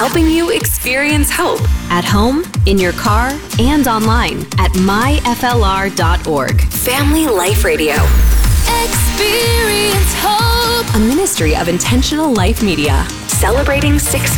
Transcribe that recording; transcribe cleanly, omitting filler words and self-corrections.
helping you experience hope at home, in your car, and online at myflr.org. Family Life Radio. Experience hope. A ministry of Intentional Life Media. Celebrating 60